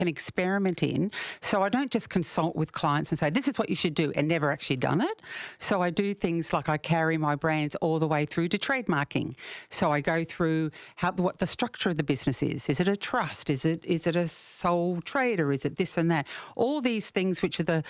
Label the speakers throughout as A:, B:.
A: and experiment in. So I don't just consult with clients and say, this is what you should do, and never actually done it. So I do things like I carry my brands all the way through to trademarking. So I go through what the structure of the business is. Is it a trust? Is it a sole trader? Is it this and that? All these things which are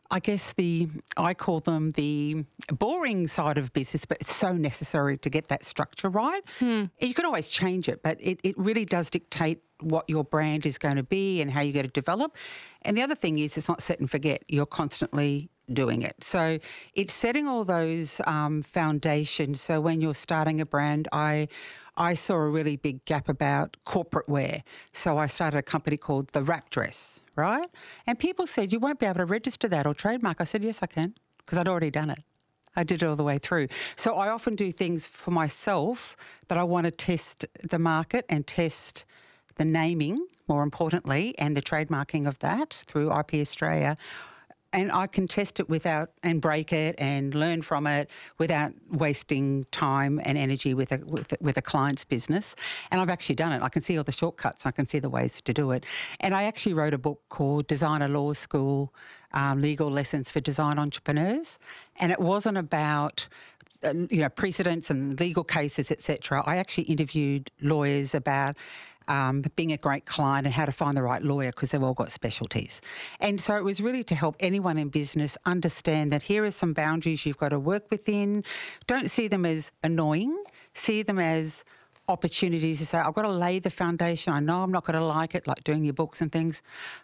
A: I call them the boring side of business, but it's so necessary to get that structure right. You can always change it, but it really does dictate what your brand is going to be and how you're going to develop. And the other thing is it's not set and forget. You're constantly doing it. So it's setting all those foundations. So when you're starting a brand, I saw a really big gap about corporate wear. So I started a company called The Wrap Dress, right? And people said, you won't be able to register that or trademark. I said, yes, I can, because I'd already done it. I did it all the way through. So I often do things for myself that I want to test the market and test the naming, more importantly, and the trademarking of that through IP Australia. And I can test it and break it and learn from it without wasting time and energy with a client's business. And I've actually done it. I can see all the shortcuts. I can see the ways to do it. And I actually wrote a book called Designer Law School, Legal Lessons for Design Entrepreneurs. And it wasn't about precedents and legal cases, etc. I actually interviewed lawyers about being a great client and how to find the right lawyer, because they've all got specialties. And so it was really to help anyone in business understand that here are some boundaries you've got to work within. Don't see them as annoying. See them as opportunities to say, I've got to lay the foundation. I know I'm not going to like it, like doing your books and things,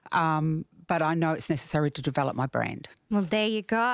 A: but I know it's necessary to develop my brand.
B: Well, there you go.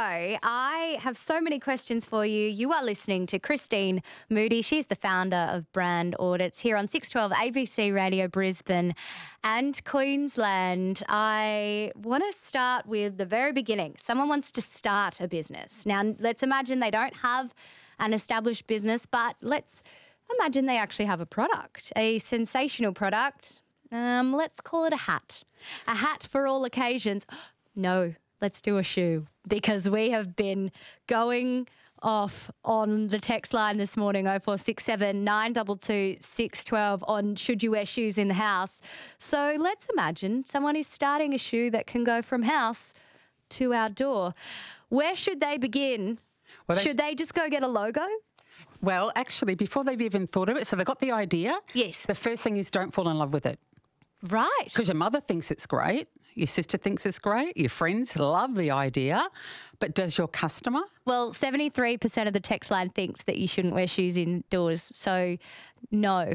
B: I have so many questions for you. You are listening to Christine Moody. She's the founder of Brand Audits here on 612 ABC Radio Brisbane and Queensland. I want to start with the very beginning. Someone wants to start a business. Now, let's imagine they don't have an established business, but let's imagine they actually have a product, a sensational product. Let's call it a hat. A hat for all occasions. No, let's do a shoe, because we have been going off on the text line this morning, 0467 922 612, on should you wear shoes in the house. So let's imagine someone is starting a shoe that can go from house to outdoor. Where should they begin? Should they just go get a logo?
A: Well, actually, before they've even thought of it, so they've got the idea.
B: Yes.
A: The first thing is don't fall in love with it.
B: Right.
A: Because your mother thinks it's great, your sister thinks it's great, your friends love the idea, but does your customer?
B: Well, 73% of the text line thinks that you shouldn't wear shoes indoors, so no.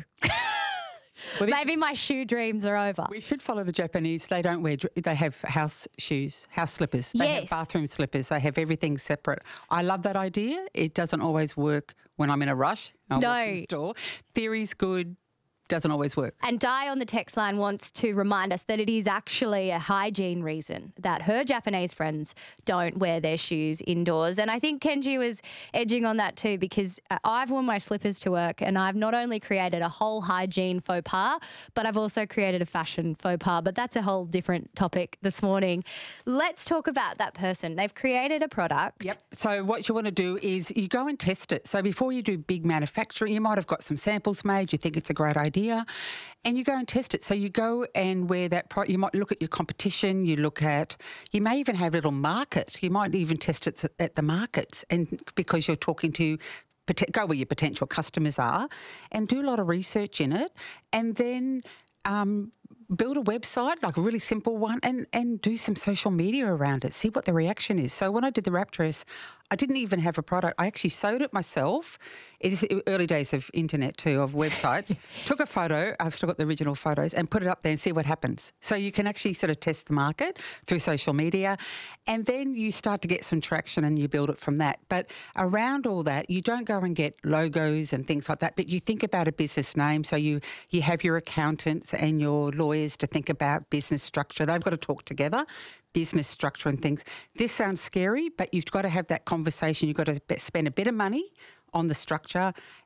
B: Well, maybe my shoe dreams are over.
A: We should follow the Japanese. They don't wear, they have house shoes, house slippers. They have bathroom slippers. They have everything separate. I love that idea. It doesn't always work when I'm in a rush. I'll walk in the door. Theory's good. Doesn't always work.
B: And Di on the text line wants to remind us that it is actually a hygiene reason that her Japanese friends don't wear their shoes indoors. And I think Kenji was edging on that too, because I've worn my slippers to work and I've not only created a whole hygiene faux pas, but I've also created a fashion faux pas. But that's a whole different topic this morning. Let's talk about that person. They've created a product.
A: Yep. So what you want to do is you go and test it. So before you do big manufacturing, you might have got some samples made. You think it's a great idea. And you go and test it. So you go and wear that product. You might look at your competition. You may even have a little market. You might even test it at the markets, and because you're talking to, go where your potential customers are and do a lot of research in it, and then build a website, like a really simple one, and do some social media around it. See what the reaction is. So when I did the wrap dress, I didn't even have a product. I actually sewed it myself. It is early days of internet too, of websites. Took a photo, I've still got the original photos, and put it up there and see what happens. So you can actually sort of test the market through social media, and then you start to get some traction and you build it from that. But around all that, you don't go and get logos and things like that, but you think about a business name. So you have your accountants and your lawyers to think about business structure. They've got to talk together, business structure and things. This sounds scary, but you've got to have that conversation. You've got to spend a bit of money on the structure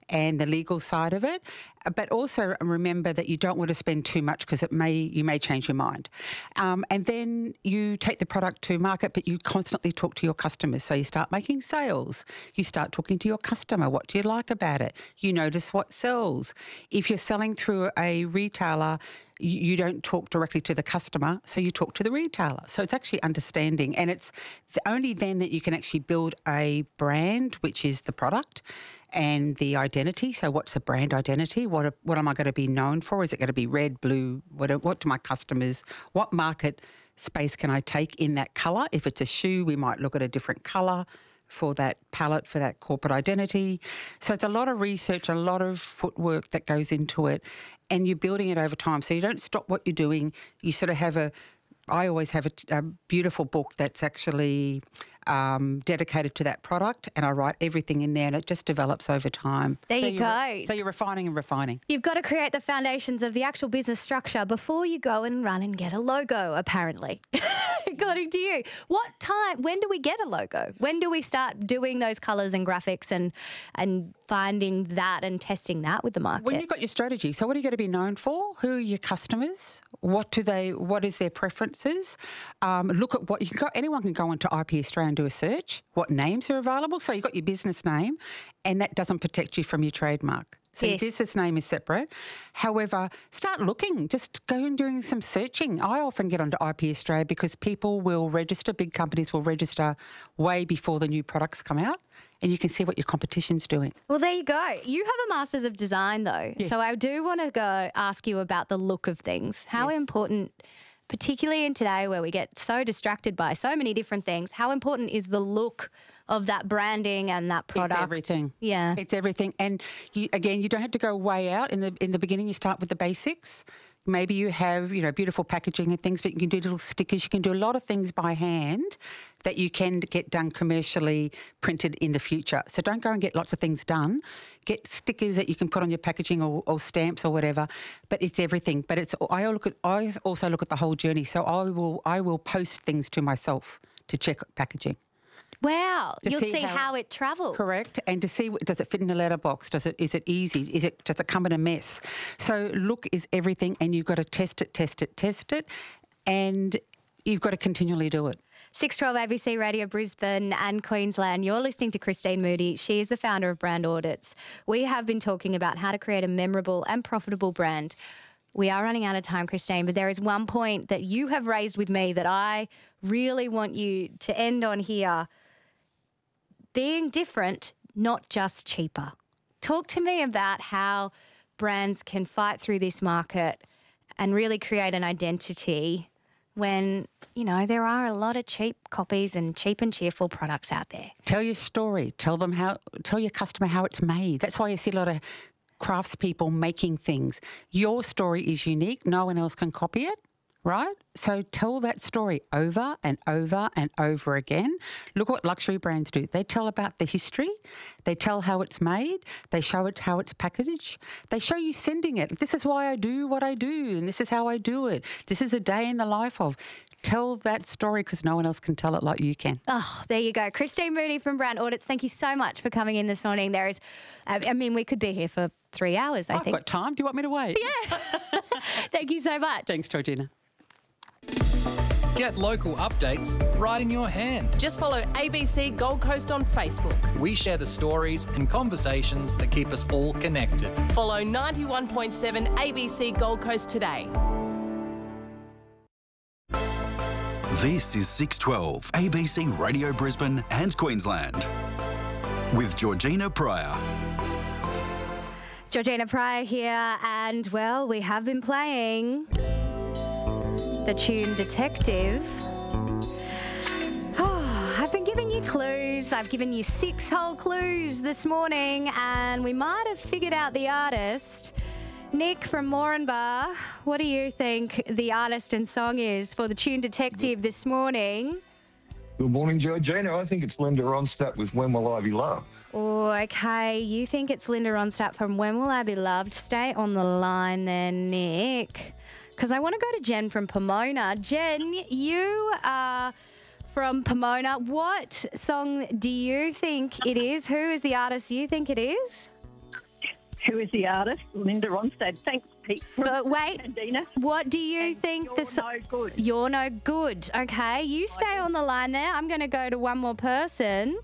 A: and the legal side of it. But also remember that you don't want to spend too much because you may change your mind. And then you take the product to market, but you constantly talk to your customers. So you start making sales. You start talking to your customer. What do you like about it? You notice what sells. If you're selling through a retailer, you don't talk directly to the customer, so you talk to the retailer. So it's actually understanding, and it's only then that you can actually build a brand, which is the product, and the identity. So what's the brand identity? What am I going to be known for? Is it going to be red, blue? What do my customers, what market space can I take in that colour? If it's a shoe, we might look at a different colour for that palette, for that corporate identity. So it's a lot of research, a lot of footwork that goes into it, and you're building it over time. So you don't stop what you're doing. You sort of have I always have a beautiful book that's actually dedicated to that product, and I write everything in there, and it just develops over time.
B: There you go.
A: So you're refining and refining.
B: You've got to create the foundations of the actual business structure before you go and run and get a logo, apparently, according to you. When do we get a logo? When do we start doing those colours and graphics and finding that and testing that with the market?
A: When you've got your strategy. So what are you going to be known for? Who are your customers? What is their preferences? Look at anyone can go onto IP Australia and do a search, what names are available. So you've got your business name, and that doesn't protect you from your trademark. So
B: yes.
A: Your business name is separate. However, start looking, just go and doing some searching. I often get onto IP Australia because people will register, big companies will register way before the new products come out, and you can see what your competition's doing.
B: Well, there you go. You have a Masters of Design, though.
A: Yes.
B: So I do want to go ask you about the look of things. How
A: Yes.
B: important, particularly in today where we get so distracted by so many different things, how important is the look of that branding and that product?
A: It's everything.
B: Yeah.
A: It's everything. And you don't have to go way out. In the beginning, you start with the basics. Maybe you have, beautiful packaging and things, but you can do little stickers. You can do a lot of things by hand that you can get done commercially printed in the future. So don't go and get lots of things done. Get stickers that you can put on your packaging or stamps or whatever. But it's everything. But I also look at the whole journey. So I will post things to myself to check packaging.
B: Wow. You'll see
A: how
B: it travels.
A: Correct. And to see, does it fit in a letterbox? Is it easy? Does it come in a mess? So look is everything, and you've got to test it, and you've got to continually do it.
B: 612 ABC Radio Brisbane and Queensland. You're listening to Christine Moody. She is the founder of Brand Audits. We have been talking about how to create a memorable and profitable brand. We are running out of time, Christine, but there is one point that you have raised with me that I really want you to end on here. Being different, not just cheaper. Talk to me about how brands can fight through this market and really create an identity when, there are a lot of cheap copies and cheap and cheerful products out there.
A: Tell your story. Tell your customer how it's made. That's why you see a lot of craftspeople making things. Your story is unique. No one else can copy it. Right? So tell that story over and over and over again. Look what luxury brands do. They tell about the history. They tell how it's made. They show it how it's packaged. They show you sending it. This is why I do what I do, and this is how I do it. This is a day in the life of. Tell that story because no one else can tell it like you can.
B: Oh, there you go. Christine Moody from Brand Audits, thank you so much for coming in this morning. We could be here for 3 hours, I think.
A: I've got time. Do you want me to wait?
B: Yeah. Thank you so much.
A: Thanks, Georgina.
C: Get local updates right in your hand.
D: Just follow ABC Gold Coast on Facebook.
C: We share the stories and conversations that keep us all connected.
D: Follow 91.7 ABC Gold Coast today.
E: This is 612 ABC Radio Brisbane and Queensland with Georgina Pryor.
B: Georgina Pryor here, and we have been playing the tune Detective. I've been giving you clues. I've given you 6 whole clues this morning, and we might have figured out the artist. Nick from Moranbah, what do you think the artist and song is for the tune Detective this morning?
F: Good morning, Georgina. I think it's Linda Ronstadt with When Will I Be Loved?
B: Oh, okay. You think it's Linda Ronstadt from When Will I Be Loved? Stay on the line then, Nick, because I want to go to Jen from Pomona. Jen, you are from Pomona. What song do you think it is? Who is the artist you think it is?
G: Who is the artist? Linda Ronstadt. Thanks, Pete.
B: But wait,
G: And Dina.
B: what do you
G: And
B: think?
G: You're no good.
B: You're no good. Okay, you stay on the line there. I'm going to go to one more person.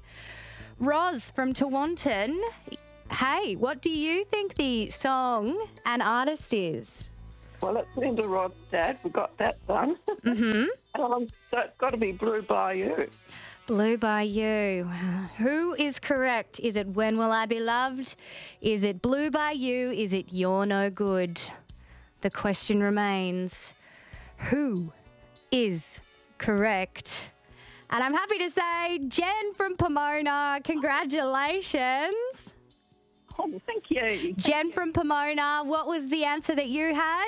B: Roz from Tewantin. Hey, what do you think the song and artist is?
H: Well, it's Linda Ronstadt. We got that done. Mm-hmm. So it's got to be Blue Bayou.
B: Blue Bayou. Who is correct? Is it When Will I Be Loved? Is it Blue Bayou? Is it You're No Good? The question remains, who is correct? And I'm happy to say, Jen from Pomona, congratulations.
G: Oh, thank you.
B: Jen from Pomona, what was the answer that you had?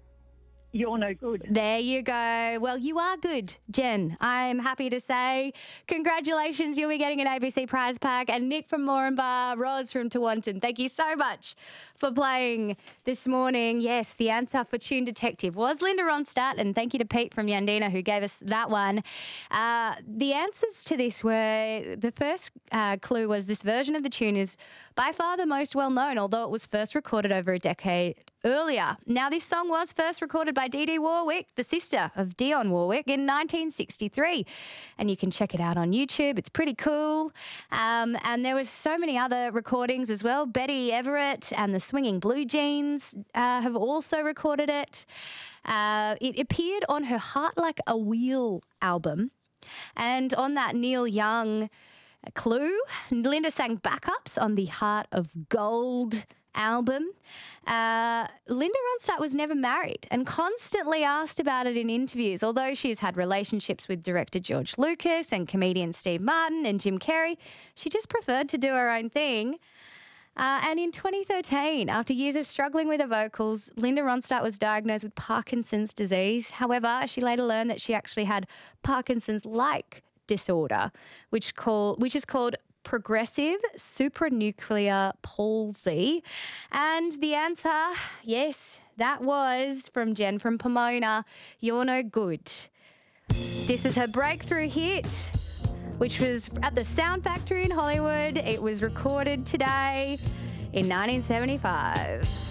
G: You're no good.
B: There you go. Well, you are good, Jen. I'm happy to say congratulations. You'll be getting an ABC prize pack. And Nick from Moranbah, Roz from Tewantin, thank you so much for playing this morning. Yes, the answer for Tune Detective was Linda Ronstadt. And thank you to Pete from Yandina who gave us that one. The answers to this were, the first clue was this version of the tune is by far the most well-known, although it was first recorded over a decade earlier. Now, this song was first recorded by Dee Dee Warwick, the sister of Dionne Warwick, in 1963. And you can check it out on YouTube. It's pretty cool. And there was so many other recordings as well. Betty Everett and the Swinging Blue Jeans have also recorded it. It appeared on her Heart Like a Wheel album. And on that Neil Young clue, Linda sang backups on the Heart of Gold album. Linda Ronstadt was never married and constantly asked about it in interviews. Although she's had relationships with director George Lucas and comedian Steve Martin and Jim Carrey, she just preferred to do her own thing. And in 2013, after years of struggling with her vocals, Linda Ronstadt was diagnosed with Parkinson's disease. However, she later learned that she actually had Parkinson's-like disorder, which is called progressive supranuclear palsy. And the answer, yes, that was from Jen from Pomona, You're No Good. This is her breakthrough hit, which was at the Sound Factory in Hollywood. It was recorded today in 1975.